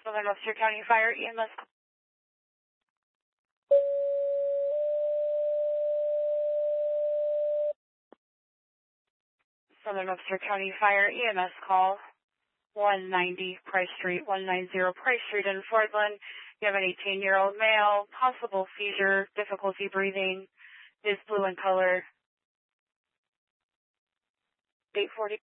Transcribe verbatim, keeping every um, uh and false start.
Southern Webster County Fire E M S. Southern Webster County Fire E M S call. one ninety Price Street, one ninety Price Street in Fordland. You have an eighteen-year-old male, possible seizure, difficulty breathing, is blue in color. eight forty